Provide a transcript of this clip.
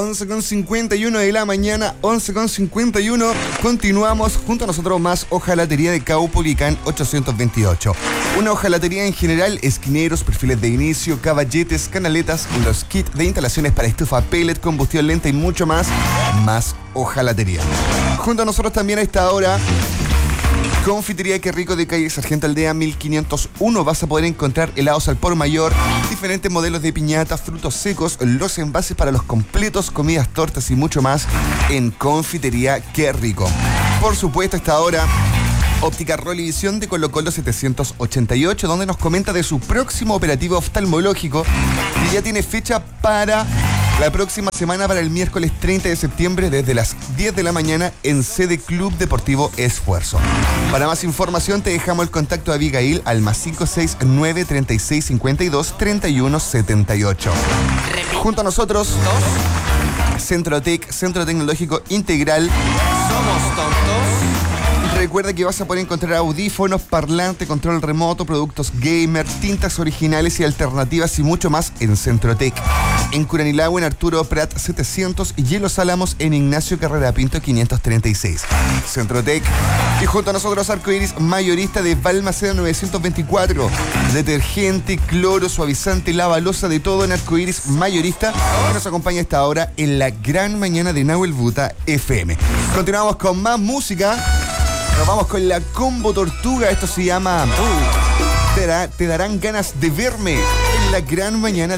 11:51 de la mañana, 11:51. Continuamos junto a nosotros más hojalatería de Caupolicán 828. Una hojalatería en general, esquineros, perfiles de inicio, caballetes, canaletas, los kits de instalaciones para estufa pellet, combustión lenta y mucho más. Más hojalatería. Junto a nosotros también a esta hora, Confitería Qué Rico de calle Sargento Aldea 1501. Vas a poder encontrar helados al por mayor, diferentes modelos de piñatas, frutos secos, los envases para los completos, comidas, tortas y mucho más en Confitería Qué Rico. Por supuesto, a esta hora, Óptica Rolivisión de Colo Colo 788, donde nos comenta de su próximo operativo oftalmológico que ya tiene fecha para la próxima semana, para el miércoles 30 de septiembre desde las 10 de la mañana en sede Club Deportivo Esfuerzo. Para más información te dejamos el contacto de Abigail al +569 3652 3178. Junto a nosotros, Centrotec, Centro Tecnológico Integral. Somos tontos. Recuerda que vas a poder encontrar audífonos, parlante, control remoto, productos gamer, tintas originales y alternativas y mucho más en Centrotec. En Curanilahue, en Arturo Prat 700 y en Los Álamos, en Ignacio Carrera Pinto 536. Centrotec. Y junto a nosotros, Arcoiris, mayorista de Balmaceda 924. Detergente, cloro, suavizante, lavalosa, de todo en Arcoiris, mayorista, que nos acompaña a esta hora en la gran mañana de Nahuel Buta FM. Continuamos con más música. Nos vamos con la Combo Tortuga. Esto se llama Te darán ganas de verme en la gran mañana